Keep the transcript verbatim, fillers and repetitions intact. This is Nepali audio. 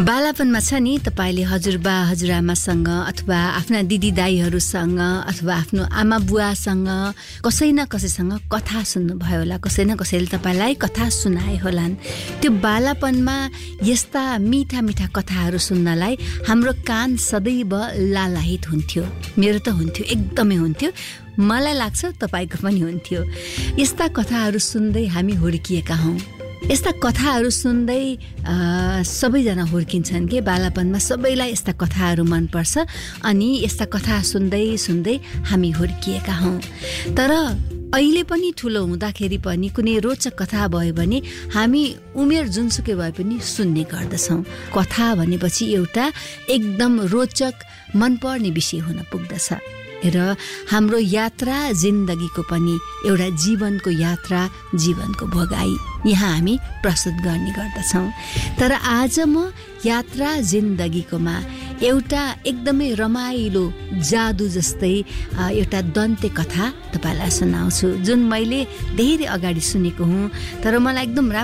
बालापनमा छ नि तपाईले हजुरबा हजुरआमासँग अथवा आफ्ना दिदी दाइहरूसँग अथवा आफ्नो आमा बुवासँग कसै न कसैसँग कथा सुन्नु भयो होला, कसै न कसैले तपाईलाई कथा सुनाए होलान्। त्यो बालापनमा यस्ता मिठा मिठा कथाहरू सुन्नलाई हाम्रो कान सदैव लालायित हुन्थ्यो। मेरो त हुन्थ्यो, एकदमै हुन्थ्यो। मलाई लाग्छ तपाईको पनि हुन्थ्यो। यस्ता कथाहरू सुन्दै हामी हुर्किएका हौं। यस्ता कथाहरू सुन्दै सबैजना हुर्किन्छन् के बालापनमा सबैलाई यस्ता कथाहरू मनपर्छ अनि यस्ता कथा सुन्दै सुन्दै हामी हुर्किएका हौं। तर अहिले पनि ठुलो हुँदाखेरि पनि कुनै रोचक कथा भयो भने हामी उमेर जुनसुकै भए पनि सुन्ने गर्दछौं। कथा भनेपछि एउटा एकदम रोचक मनपर्ने विषय हुन पुग्दछ र हाम्रो यात्रा जिन्दगीको पनि एउटा जीवनको यात्रा, जीवनको भोगाई यहाँ हामी प्रस्तुत गर्ने गर्दछौं। तर आज म यात्रा जिन्दगीकोमा एउटा एकदमै रमाइलो जादु जस्तै एउटा दन्ते कथा तपाईलाई सुनाउँछु, जुन मैले धेरै अगाडि सुनेको हुँ। तर मलाई एकदम